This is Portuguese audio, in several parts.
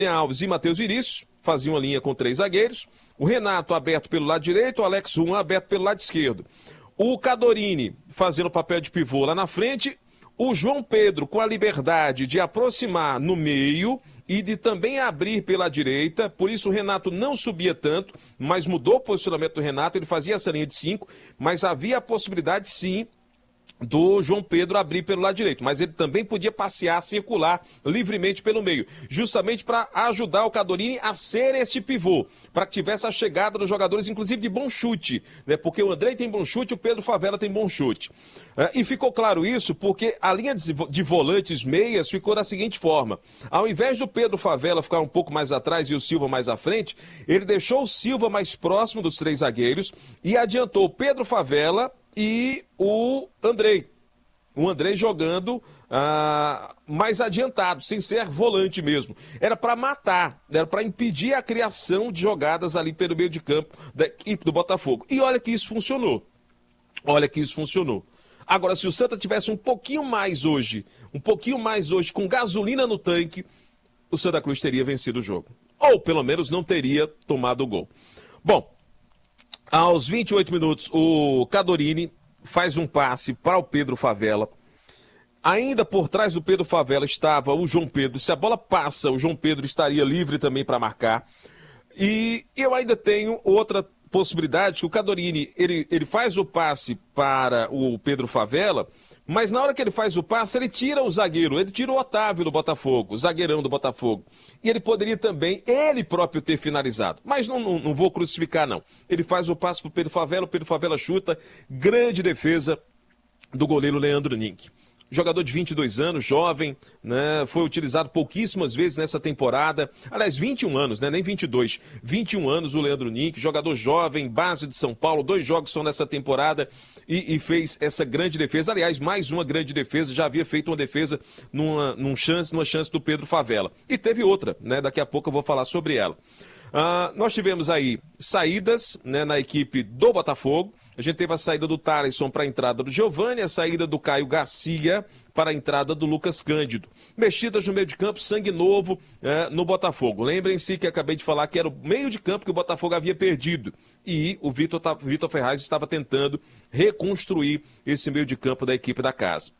Alves e Matheus Vinícius faziam a linha com 3 zagueiros. O Renato aberto pelo lado direito, o Alex Ruan aberto pelo lado esquerdo. O Cadorini fazendo o papel de pivô lá na frente. O João Pedro com a liberdade de aproximar no meio e de também abrir pela direita. Por isso o Renato não subia tanto, mas mudou o posicionamento do Renato. Ele fazia essa linha de 5, mas havia a possibilidade sim do João Pedro abrir pelo lado direito, mas ele também podia passear, circular livremente pelo meio, justamente para ajudar o Cadorini a ser esse pivô, para que tivesse a chegada dos jogadores, inclusive de bom chute, né? Porque o Andrei tem bom chute, o Pedro Favela tem bom chute. E ficou claro isso porque a linha de volantes meias ficou da seguinte forma: ao invés do Pedro Favela ficar um pouco mais atrás e o Silva mais à frente, ele deixou o Silva mais próximo dos 3 zagueiros e adiantou o Pedro Favela e o Andrei. O Andrei jogando mais adiantado, sem ser volante mesmo. Era para matar, era para impedir a criação de jogadas ali pelo meio de campo da equipe do Botafogo. E olha que isso funcionou. Olha que isso funcionou. Agora, se o Santa tivesse um pouquinho mais hoje com gasolina no tanque, o Santa Cruz teria vencido o jogo. Ou pelo menos não teria tomado o gol. Bom, aos 28 minutos, o Cadorini faz um passe para o Pedro Favela. Ainda por trás do Pedro Favela estava o João Pedro. Se a bola passa, o João Pedro estaria livre também para marcar. E eu ainda tenho outra possibilidade, que o Cadorini, ele faz o passe para o Pedro Favela, mas na hora que ele faz o passe, ele tira o zagueiro, ele tira o Otávio do Botafogo, o zagueirão do Botafogo. E ele poderia também, ele próprio, ter finalizado. Mas não vou crucificar, não. Ele faz o passe para o Pedro Favela chuta, grande defesa do goleiro Leandro Nink. Jogador de 22 anos, jovem, né? Foi utilizado pouquíssimas vezes nessa temporada. Aliás, 21 anos, né? Nem 22. 21 anos o Leandro Nink, jogador jovem, base de São Paulo, 2 jogos só nessa temporada e fez essa grande defesa. Aliás, mais uma grande defesa, já havia feito uma defesa numa chance do Pedro Favela. E teve outra, né? Daqui a pouco eu vou falar sobre ela. Nós tivemos aí saídas, né, na equipe do Botafogo. A gente teve a saída do Thaleson para a entrada do Giovani, a saída do Caio Garcia para a entrada do Lucas Cândido. Mexidas no meio de campo, sangue novo no Botafogo. Lembrem-se que acabei de falar que era o meio de campo que o Botafogo havia perdido. E o Vitor Ferraz estava tentando reconstruir esse meio de campo da equipe da casa.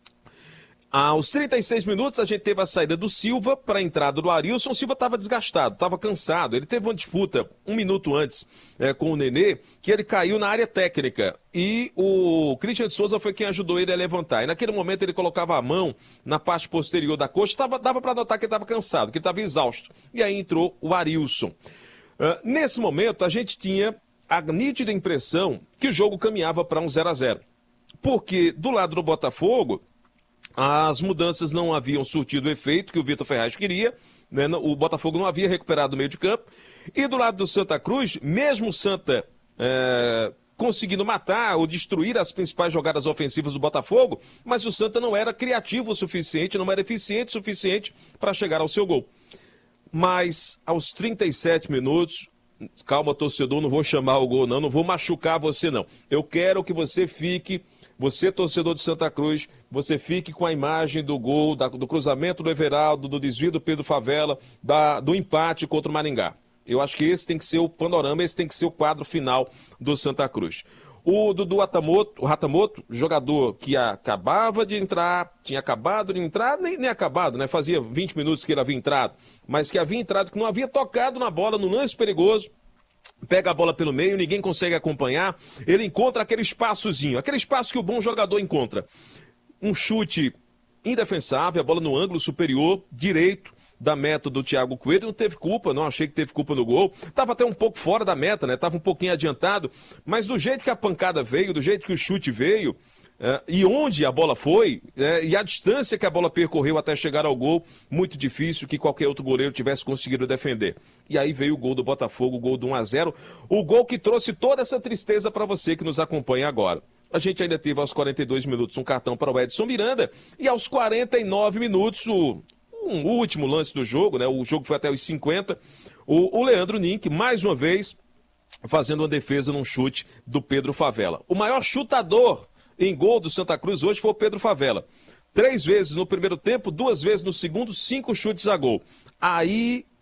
Aos 36 minutos, a gente teve a saída do Silva para a entrada do Arilson. O Silva estava desgastado, estava cansado. Ele teve uma disputa 1 minuto antes com o Nenê, que ele caiu na área técnica. E o Christian de Souza foi quem ajudou ele a levantar. E naquele momento ele colocava a mão na parte posterior da coxa. Dava para notar que ele estava cansado, que ele estava exausto. E aí entrou o Arilson. Nesse momento, a gente tinha a nítida impressão que o jogo caminhava para um 0-0. Porque do lado do Botafogo, as mudanças não haviam surtido o efeito que o Vitor Ferraz queria, né? O Botafogo não havia recuperado o meio de campo. E do lado do Santa Cruz, mesmo o Santa conseguindo matar ou destruir as principais jogadas ofensivas do Botafogo, mas o Santa não era criativo o suficiente, não era eficiente o suficiente para chegar ao seu gol. Mas aos 37 minutos, calma, torcedor, não vou chamar o gol não vou machucar você não. Eu quero que você fique... Você, torcedor de Santa Cruz, você fique com a imagem do gol, do cruzamento do Everaldo, do desvio do Pedro Favela, do empate contra o Maringá. Eu acho que esse tem que ser o panorama, esse tem que ser o quadro final do Santa Cruz. O Dudu Ratamoto, jogador que acabava de entrar, tinha acabado de entrar, nem acabado, né? Fazia 20 minutos que ele havia entrado, mas que havia entrado, que não havia tocado na bola, no lance perigoso. Pega a bola pelo meio, ninguém consegue acompanhar, ele encontra aquele espaçozinho, aquele espaço que o bom jogador encontra. Um chute indefensável, a bola no ângulo superior, direito da meta do Thiago Coelho, não teve culpa, não achei que teve culpa no gol, estava até um pouco fora da meta, né? Estava um pouquinho adiantado, mas do jeito que a pancada veio, do jeito que o chute veio, e onde a bola foi, e a distância que a bola percorreu até chegar ao gol, muito difícil que qualquer outro goleiro tivesse conseguido defender. E aí veio o gol do Botafogo, o gol do 1-0, o gol que trouxe toda essa tristeza para você que nos acompanha agora. A gente ainda teve aos 42 minutos um cartão para o Edson Miranda, e aos 49 minutos, o último lance do jogo, né? O jogo foi até os 50, o Leandro Nink, mais uma vez, fazendo uma defesa num chute do Pedro Favela. O maior chutador em gol do Santa Cruz hoje foi o Pedro Favela. 3 vezes no primeiro tempo, 2 vezes no segundo, 5 chutes a gol. Aí